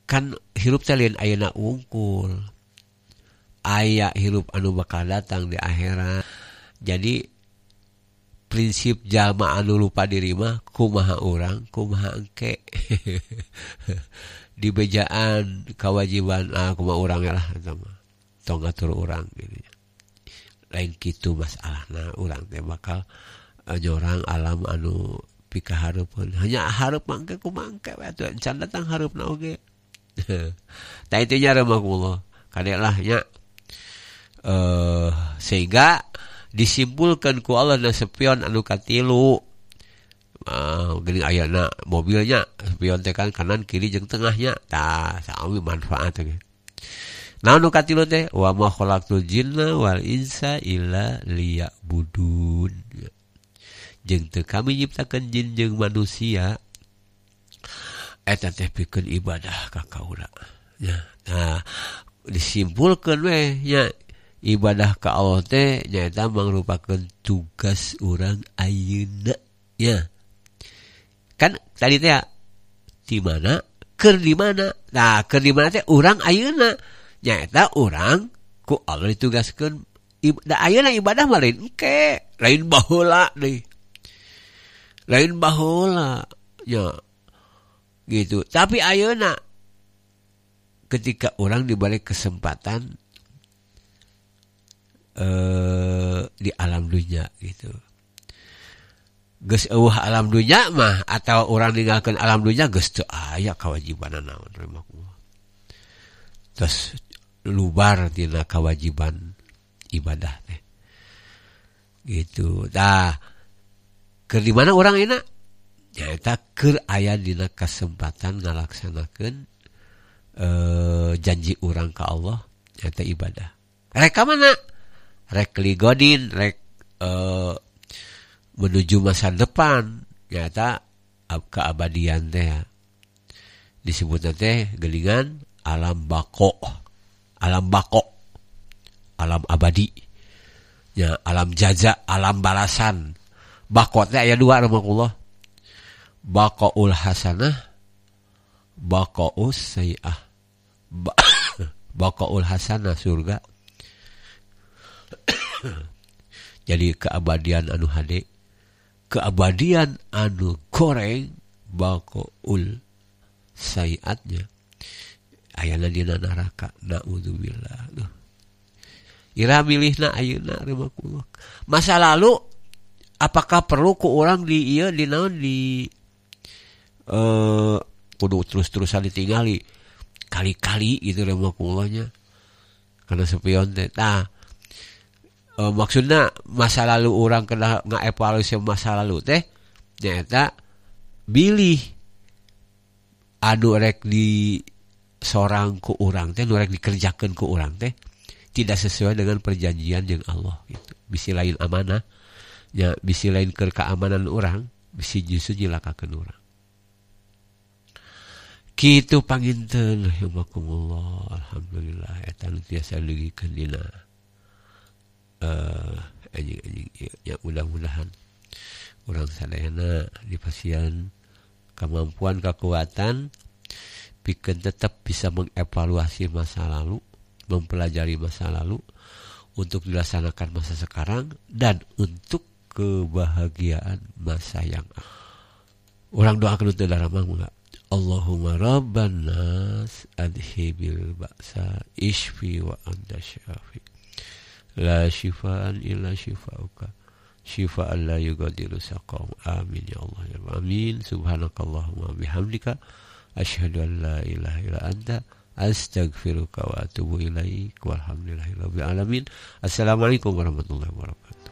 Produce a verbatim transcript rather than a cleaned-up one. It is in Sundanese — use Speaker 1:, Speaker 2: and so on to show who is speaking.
Speaker 1: kan hirup teh lain ayeuna wungkul, aya hirup anu bakal datang di akhirat. Jadi prinsip jalma anu lupa diri mah kumaha urang kumaha engke. Di bejaan kewajiban ah kumaha urang lah eta mah tong ngatur urang gitu. Lain kitu masalahna urang teh bakal nyorang alam anu pikahareupeun. Hanya hareup mangke kumaha engke we atuh can datang hareupna oge. Tah intinya rahimakumullah kadang nya eh sehingga disimpulkan ku Allah na spion anu katilu. Uh, geuning ayana mobilnya spion teh kan kanan kiri jeung tengahnya. Tah sami manfaat teh. Naon nu katilu teh? Wa ma khalaqtul jinna wal insa illa liya'budun. Jeung teu kami nyiptakeun jin jeung manusia eta teh pikeun ibadah ka kaula. Ya. Nah, disimpulkeun we nya ibadah ka Allah teh nyaeta mangrupakeun tugas urang ayeuna. Ya. Kan tadi teh di mana? Keur di mana? Nah, keur di mana teh urang ayeuna. Nyaeta urang ku Allah ditugaskeun ibadah ayeuna ibadah mah lain engke, lain baheula deui. Lain baheula. Ya. Gitu. Tapi ayeuna ketika orang dibalik kesempatan eh di alam dunia gitu. Geus eueuh alam dunia mah atau orang ninggalkeun alam dunia geus teu aya kawajiban naon rahimakumullah. Terus lubar dina kewajiban ibadah teh. Gitu. Tah keur di mana urang ayeuna? Nyaeta keur aya dina kesempatan ngalaksanakeun uh, janji urang ka Allah nyaeta ibadah. Rek ka mana? Rek ligodin, rek uh, menuju masa depan nyaeta keabadian teh. Disebutna teh geuningan alam bako. Alam bako. Alam abadi. Ya, alam jaza, alam balasan. Bako teh aya dua rahimakumullah. Baqaul hasanah, baqaus sayi'ah. Ba- Baqaul hasanah surga. Jadi keabadian anu hade, keabadian anu goreng, baqaul sayi'atnya ayana dina neraka. Naudzubillah. Ira milihna ayeuna rahimakumullah. Masa lalu apakah perlu ku urang di ieu di naon di Uh, kudu terus-terusan ditinggali kali-kali gitu rahimakullahnya karena sepion teh. Nah, uh, maksudna masa lalu orang kena ngaevaluasi masa lalu teh nyaeta bilih anu rek di sorang ku urang teh nu rek dikerjakeun ku urang teh tidak sesuai dengan perjanjian jeung Allah gitu. Bisi lain amanah nya, bisi lain keur keamanan urang, bisi justru nyilakakeun urang. Kitu panginten rahimakumullah. Alhamdulillah eta nu tiasa leugikeun dina eh anjing-anjing ya, mudah-mudahan urang sadayana dipasieun kemampuan kekuatan pikeun tetap bisa mengevaluasi masa lalu, mempelajari masa lalu untuk dilaksanakan masa sekarang dan untuk kebahagiaan masa yang akan. Urang doakeun teu daramah enggak. Allahumma rabban nas adhibil ba'sa ishfi wa anta syafi la shifaan illa shifauka shifaan la yugadiru saqam. Amin ya Allah ya amin. Subhanakallahumma bihamdika asyhadu an la ilaha illa anta astaghfiruka wa atubu ilaik. Walhamdulillahirabbil alamin. Assalamualaikum warahmatullahi wabarakatuh.